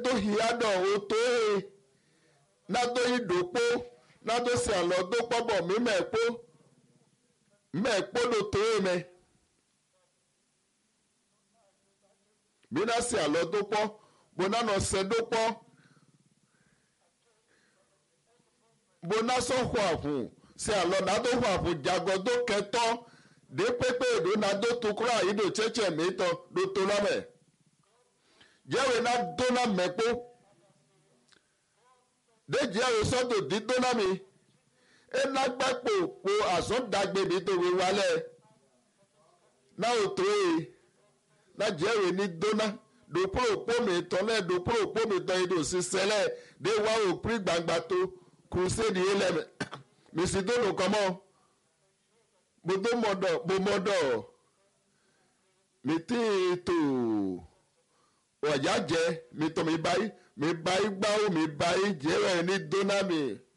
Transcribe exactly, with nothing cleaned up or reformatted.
tó hìá dọ̀ ó tó e nádó ìdòpó nádó sì àlọ́ tó pọ́bọ̀ mí mẹ́ẹ̀pó mẹ́ẹ̀pó ló tó e mẹ́ bí náà sì àlọ́ tó pọ́ bó náà nọ sẹ́ tó pọ́ bó náà sọ hùwà fún sì àlọ́ náà tó hùwà fún jàgọ́ tó kẹtọ́ dé pépé èdò náà tó tó kúrò àyídò chẹ́chẹ́ mi tán ló tó lọ́mẹ̀ jẹ́wé náà tó náà mẹ́pó déjì ẹ̀rọ sọ́tò dídó náà mi ẹ̀ náà gbẹ́pò po àsọ̀dàgbé mi tó wé wálẹ̀ náà ò tó e náà jẹ́wé ní dóná dòpòrò pómi tán lẹ́ dòpòrò pómi tán yìí dò sí sẹ́lẹ̀ dé wá òpin gbangba tó crusade yìí lẹ́mẹ̀ mi sì tó lò kọ́ mọ́ mo tó mọ̀dọ̀ mo mọ̀dọ̀ mi tí tò ọ̀já jẹ́ mi tọ́ mi báyìí mi báyìí gbáwó mi báyìí jẹ́rẹ̀ ní dóná mi.